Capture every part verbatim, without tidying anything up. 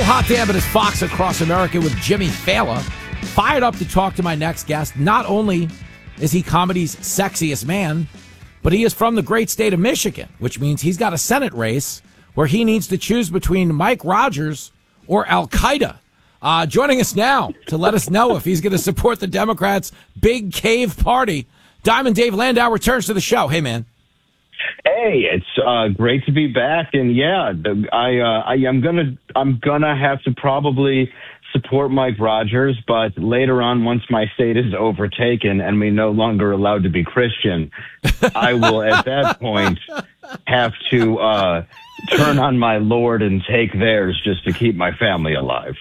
hot damn it is Fox Across America with Jimmy Fallon. Fired up to talk to my next guest. Not only is he comedy's sexiest man, but he is from the great state of Michigan, which means he's got a Senate race where he needs to choose between Mike Rogers or Al-Qaeda. Uh, joining us now to let us know if he's going to support the Democrats' big cave party, Diamond Dave Landau returns to the show. Hey, man. Hey, it's uh, great to be back, and yeah, the, I, uh, I I'm gonna I'm gonna have to probably support Mike Rogers, but later on, once my state is overtaken and we no longer allowed to be Christian, I will at that point have to uh, turn on my Lord and take theirs just to keep my family alive.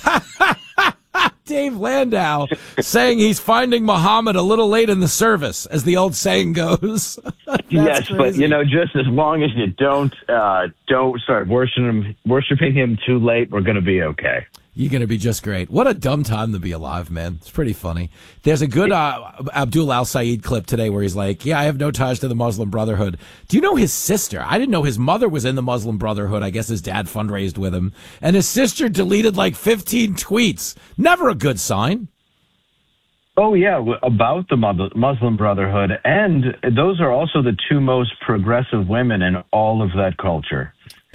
Dave Landau saying he's finding Muhammad a little late in the service, as the old saying goes. Yes, crazy. But you know, just as long as you don't uh, don't start worshiping him, worshiping him too late, we're going to be okay. You're going to be just great. What a dumb time to be alive, man. It's pretty funny. There's a good uh, Abdul Al-Sayed clip today where he's like, yeah, I have no ties to the Muslim Brotherhood. Do you know his sister? I didn't know his mother was in the Muslim Brotherhood. I guess his dad fundraised with him. And his sister deleted like fifteen tweets. Never a good sign. Oh, yeah, about the Muslim Brotherhood. And those are also the two most progressive women in all of that culture.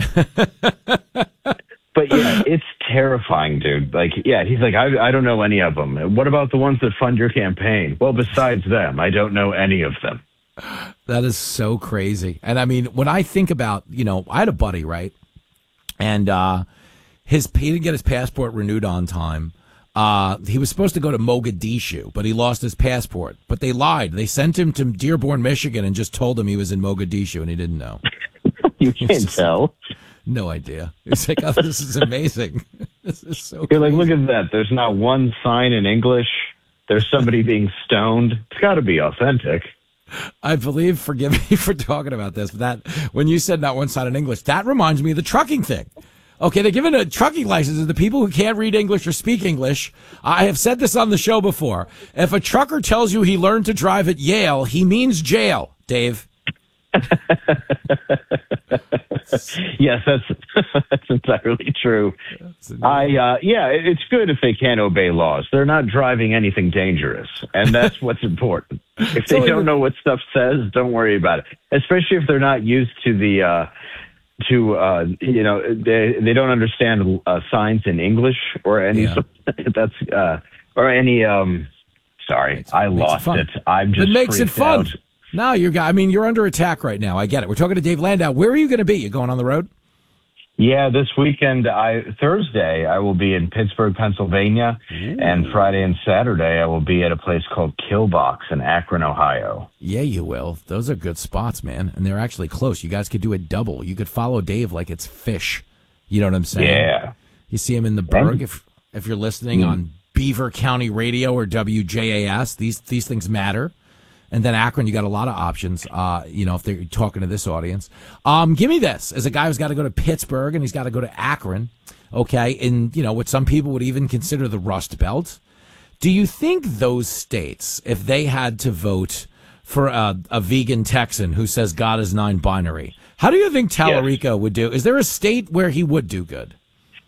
But yeah, it's terrifying, dude. Like, yeah, he's like, I, I don't know any of them. What about the ones that fund your campaign? Well, besides them, I don't know any of them. That is so crazy. And I mean, when I think about, you know, I had a buddy, right? And uh, his he didn't get his passport renewed on time. Uh, he was supposed to go to Mogadishu, but he lost his passport. But they lied. They sent him to Dearborn, Michigan, and just told him he was in Mogadishu, and he didn't know. You can't just, tell. No idea. It's like, oh, this is amazing. This is so You're crazy. like, look at that. There's not one sign in English. There's somebody being stoned. It's got to be authentic. I believe, forgive me for talking about this, but that when you said not one sign in English, that reminds me of the trucking thing. Okay, they're giving a trucking license to the people who can't read English or speak English. I have said this on the show before. If a trucker tells you he learned to drive at Yale, he means jail, Dave. Yes, that's that's entirely true. I uh, yeah, it's good if they can't obey laws. They're not driving anything dangerous, and that's what's important. If they don't know what stuff says, don't worry about it. Especially if they're not used to the uh, to uh, you know they they don't understand uh, signs in English or any Yeah. that's uh, or any um. Sorry, Makes, I makes lost it. it. I'm just it makes it fun. Out. No, you're. I mean, you're under attack right now. I get it. We're talking to Dave Landau. Where are you going to be? You going on the road? Yeah, this weekend, I Thursday, I will be in Pittsburgh, Pennsylvania, Ooh. And Friday and Saturday, I will be at a place called Killbox in Akron, Ohio. Yeah, you will. Those are good spots, man, and they're actually close. You guys could do a double. You could follow Dave like it's fish. You know what I'm saying? Yeah. You see him in the Berg if if you're listening mm. on Beaver County Radio or W J A S. These these things matter. And then Akron, you got a lot of options, uh, you know, if they're talking to this audience. Um, give me this. As a guy who's got to go to Pittsburgh and he's got to go to Akron, okay, and, you know, what some people would even consider the Rust Belt. Do you think those states, if they had to vote for a, a vegan Texan who says God is nine-binary, how do you think Tallarico yes. would do? Is there a state where he would do good?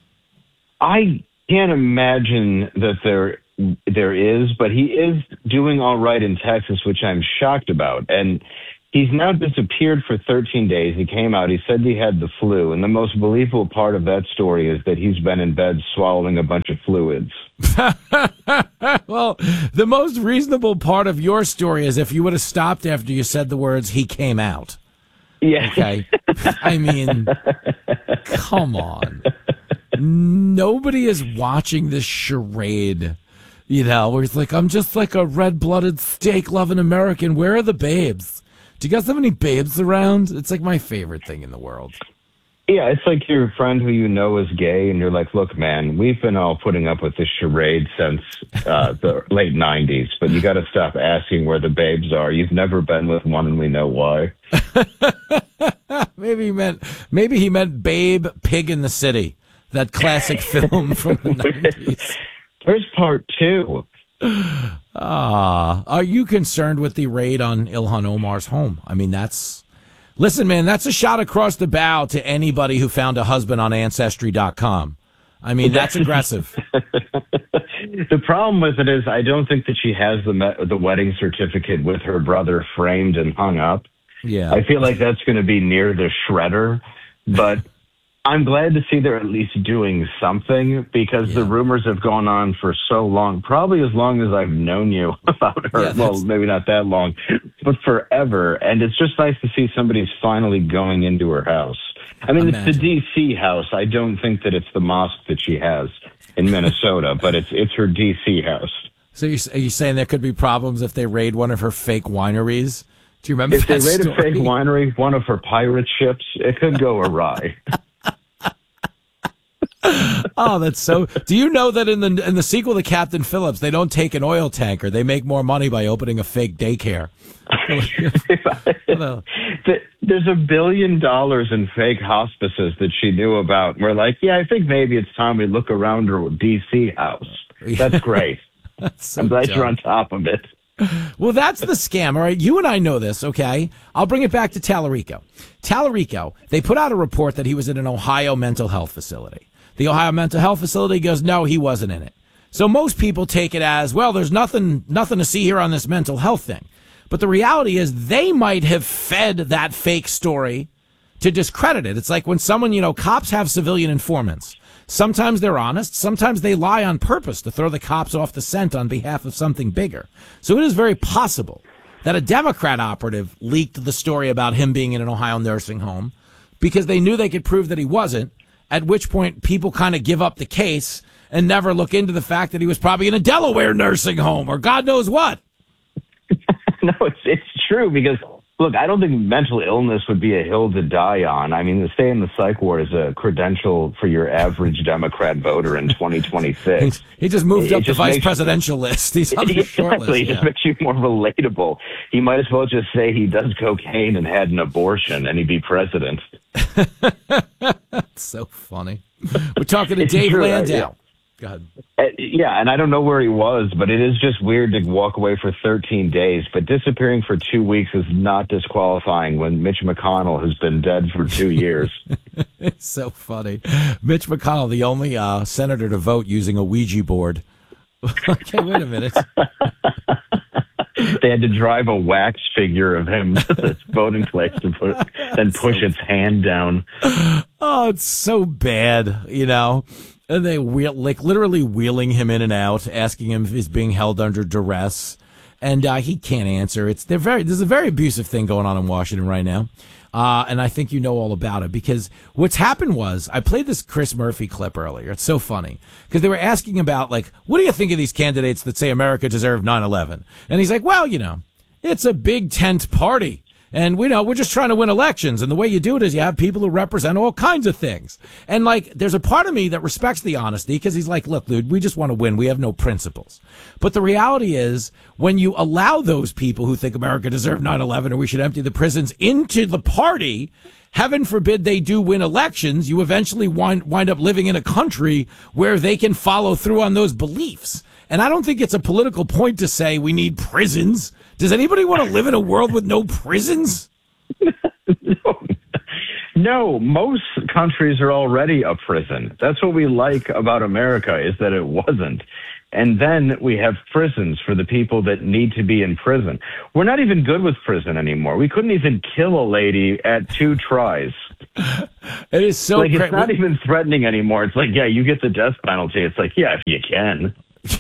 I can't imagine that there there is, but he is doing all right in Texas, which I'm shocked about. And he's now disappeared for thirteen days. He came out, he said he had the flu. And the most believable part of that story is that he's been in bed swallowing a bunch of fluids. Well, the most reasonable part of your story is if you would have stopped after you said the words, he came out. Yeah. Okay. I mean, come on. Nobody is watching this charade. You know, where it's like, I'm just like a red-blooded, steak-loving American. Where are the babes? Do you guys have any babes around? It's like my favorite thing in the world. Yeah, it's like your friend who you know is gay, and you're like, look, man, we've been all putting up with this charade since uh, the late nineties, but you got to stop asking where the babes are. You've never been with one, and we know why. Maybe he meant, maybe he meant Babe, Pig in the City, that classic film from the nineties. There's part two. Ah, are you concerned with the raid on Ilhan Omar's home? I mean, that's... Listen, man, that's a shot across the bow to anybody who found a husband on Ancestry dot com. I mean, that's aggressive. The problem with it is I don't think that she has the me- the wedding certificate with her brother framed and hung up. Yeah. I feel like that's going to be near the shredder, but I'm glad to see they're at least doing something because yeah. the rumors have gone on for so long, probably as long as I've known you about her. Yeah, well, maybe not that long, but forever. And it's just nice to see somebody's finally going into her house. I mean, Imagine. It's the D C house. I don't think that it's the mosque that she has in Minnesota, but it's it's her D C house. So you're, are you saying there could be problems if they raid one of her fake wineries? Do you remember if that they raid story? a fake winery, one of her pirate ships, it could go awry. Oh, that's so. Do you know that in the in the sequel to Captain Phillips, they don't take an oil tanker; they make more money by opening a fake daycare. There's a billion dollars in fake hospices that she knew about. We're like, yeah, I think maybe it's time we look around her D C house. That's great. That's so I'm glad dumb. You're on top of it. Well, that's the scam, all right? You and I know this, okay? I'll bring it back to Tallarico. Tallarico, they put out a report that he was in an Ohio mental health facility. The Ohio mental health facility goes, no, he wasn't in it. So most people take it as, well, there's nothing nothing to see here on this mental health thing. But the reality is they might have fed that fake story to discredit it. It's like when someone, you know, cops have civilian informants. Sometimes they're honest. Sometimes they lie on purpose to throw the cops off the scent on behalf of something bigger. So it is very possible that a Democrat operative leaked the story about him being in an Ohio nursing home because they knew they could prove that he wasn't, at which point people kind of give up the case and never look into the fact that he was probably in a Delaware nursing home or God knows what. No, it's it's true because, look, I don't think mental illness would be a hill to die on. I mean, to stay in the psych ward is a credential for your average Democrat voter in twenty twenty-six. He just moved it, up it the vice makes, presidential list. He's on the short list. It yeah. just makes you more relatable. He might as well just say he does cocaine and had an abortion and he'd be president. That's so funny. We're talking to it's Dave true, Landau. yeah. Go ahead. Uh, yeah, and I don't know where he was, but it is just weird to walk away for thirteen days. But disappearing for two weeks is not disqualifying when Mitch McConnell has been dead for two years. It's so funny. Mitch McConnell, the only uh, senator to vote using a Ouija board. Okay, wait a minute. They had to drive a wax figure of him to this voting place to put, then push so its hand down. Oh, it's so bad, you know. And they wheel, like literally wheeling him in and out, asking him if he's being held under duress, and uh, he can't answer. It's they're very there's a very abusive thing going on in Washington right now, uh, and I think you know all about it because what's happened was I played this Chris Murphy clip earlier. It's so funny because they were asking about like, what do you think of these candidates that say America deserved nine eleven? And he's like, well, you know, it's a big tent party. And we know we're just trying to win elections. And the way you do it is you have people who represent all kinds of things. And like, there's a part of me that respects the honesty because he's like, look, dude, we just want to win. We have no principles. But the reality is when you allow those people who think America deserved nine eleven or we should empty the prisons into the party, heaven forbid they do win elections, you eventually wind, wind up living in a country where they can follow through on those beliefs. And I don't think it's a political point to say we need prisons. Does anybody want to live in a world with no prisons? No. No, most countries are already a prison. That's what we like about America is that it wasn't. And then we have prisons for the people that need to be in prison. We're not even good with prison anymore. We couldn't even kill a lady at two tries. It is so like, cra- it's not even threatening anymore. It's like, yeah, you get the death penalty. It's like, yeah, if you can.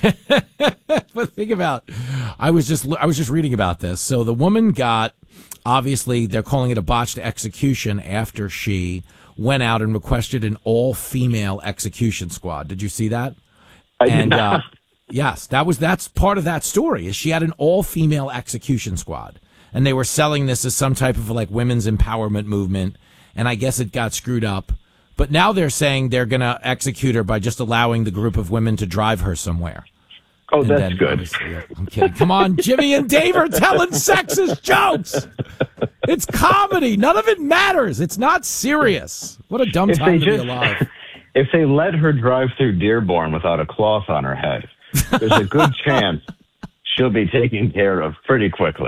But think about, I was just I was just reading about this. So the woman got, obviously they're calling it a botched execution after she went out and requested an all-female execution squad. Did you see that? I did and not. Uh, yes, that was that's part of that story. Is she had an all-female execution squad, and they were selling this as some type of like women's empowerment movement, and I guess it got screwed up. But now they're saying they're going to execute her by just allowing the group of women to drive her somewhere. Oh, and that's then, good. I'm kidding. Come on, Jimmy and Dave are telling sexist jokes. It's comedy. None of it matters. It's not serious. What a dumb if time to just, be alive. If they let her drive through Dearborn without a cloth on her head, there's a good chance she'll be taken care of pretty quickly.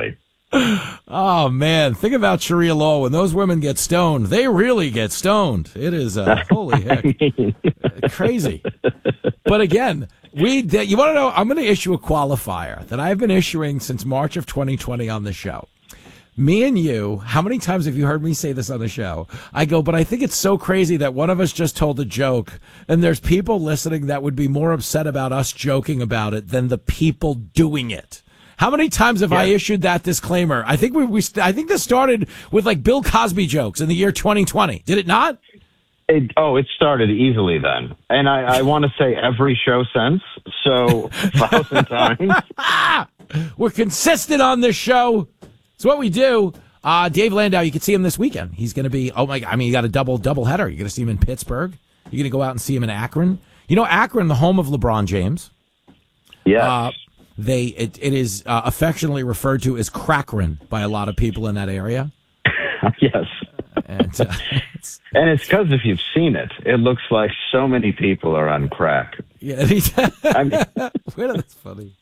Oh, man. Think about Sharia law. When those women get stoned, they really get stoned. It is, uh, holy heck, crazy. But again, we you want to know, I'm going to issue a qualifier that I've been issuing since March of twenty twenty on the show. Me and you, how many times have you heard me say this on the show? I go, but I think it's so crazy that one of us just told a joke, and there's people listening that would be more upset about us joking about it than the people doing it. How many times have yeah. I issued that disclaimer? I think we, we I think this started with like Bill Cosby jokes in the year twenty twenty. Did it not? It, oh, it started easily then. And I, I want to say every show since. So, a thousand times. We're consistent on this show. It's what we do. Uh, Dave Landau, you can see him this weekend. He's going to be, oh my, I mean, you got a double, double header. You're going to see him in Pittsburgh. You're going to go out and see him in Akron. You know, Akron, the home of LeBron James. Yeah. Uh, They it, it is uh, affectionately referred to as Crackrin by a lot of people in that area. Yes, and, uh, it's, and it's because if you've seen it, it looks like so many people are on crack. Yeah, I mean, that's funny.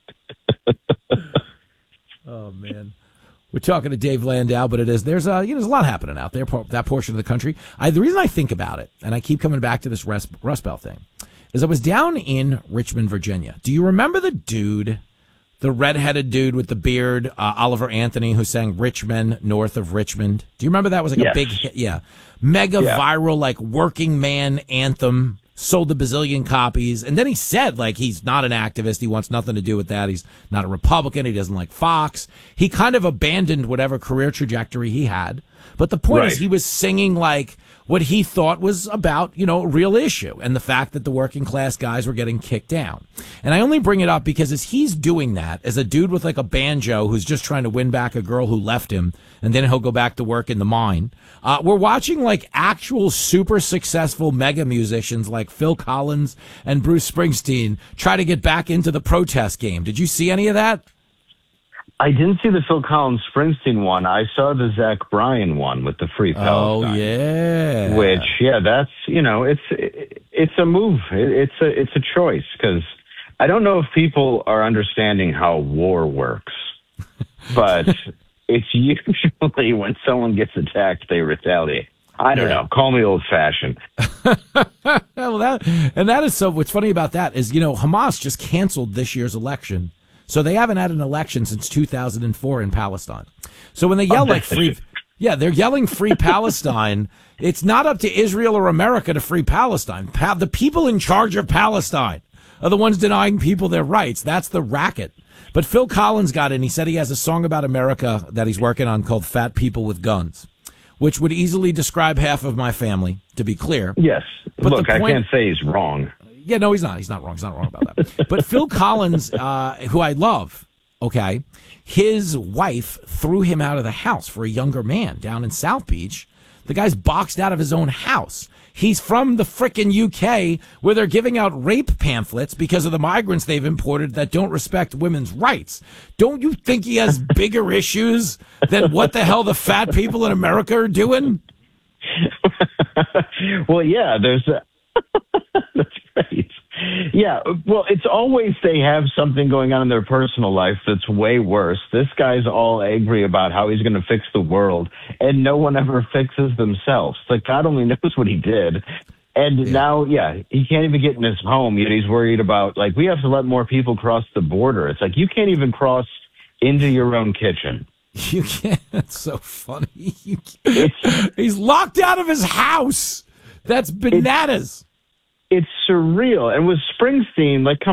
Oh man, we're talking to Dave Landau, but it is there's a you know there's a lot happening out there that portion of the country. I, the reason I think about it, and I keep coming back to this Rust, Rust Belt thing, is I was down in Richmond, Virginia. Do you remember the dude? The redheaded dude with the beard, uh, Oliver Anthony, who sang Richmond, North of Richmond. Do you remember that was like yes. a big hit? Yeah. Mega yeah. viral, like working man anthem, sold a bazillion copies. And then he said, like, he's not an activist. He wants nothing to do with that. He's not a Republican. He doesn't like Fox. He kind of abandoned whatever career trajectory he had. But the point right. is he was singing like what he thought was about, you know, a real issue and the fact that the working class guys were getting kicked down. And I only bring it up because as he's doing that, as a dude with like a banjo who's just trying to win back a girl who left him, and then he'll go back to work in the mine, uh, we're watching like actual super successful mega musicians like Phil Collins and Bruce Springsteen try to get back into the protest game. Did you see any of that? I didn't see the Phil Collins Springsteen one. I saw the Zach Bryan one with the Free Palestine. Oh yeah, which yeah, that's you know it's it's a move. It's a it's a choice because I don't know if people are understanding how war works, but it's usually when someone gets attacked, they retaliate. I don't yeah. know. Call me old fashioned. Well, that and that is so. What's funny about that is you know Hamas just canceled this year's election. So they haven't had an election since two thousand four in Palestine. So when they yell like free, yeah, they're yelling free Palestine. It's not up to Israel or America to free Palestine. Pa- the people in charge of Palestine are the ones denying people their rights. That's the racket. But Phil Collins got in. He said he has a song about America that he's working on called Fat People with Guns, which would easily describe half of my family, to be clear. Yes. But Look, point- I can't say he's wrong. Yeah, no, he's not. He's not wrong. He's not wrong about that. But Phil Collins, uh, who I love, okay, his wife threw him out of the house for a younger man down in South Beach. The guy's boxed out of his own house. He's from the frickin' U K where they're giving out rape pamphlets because of the migrants they've imported that don't respect women's rights. Don't you think he has bigger issues than what the hell the fat people in America are doing? Well, yeah, there's a... That's great. Yeah, well, it's always they have something going on in their personal life that's way worse. This guy's all angry about how he's going to fix the world, and no one ever fixes themselves. Like, God only knows what he did. And yeah. now, yeah, he can't even get in his home, yet he's worried about, like, we have to let more people cross the border. It's like, you can't even cross into your own kitchen. You can't. That's so funny. You can't. He's locked out of his house. That's bananas. It's, it's surreal. And with Springsteen, like, come